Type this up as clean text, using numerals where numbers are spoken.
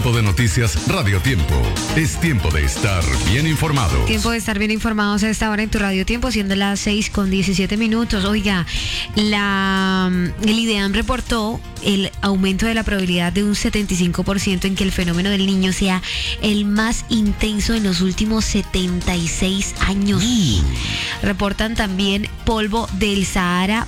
Tiempo de noticias Radio Tiempo. Es tiempo de estar bien informados. Tiempo de estar bien informados a esta hora en tu Radio Tiempo, siendo las 6:17. Oiga, el IDEAM reportó el aumento de la probabilidad de un 75% en que el fenómeno del Niño sea el más intenso en los últimos 76 años. Reportan también polvo del Sahara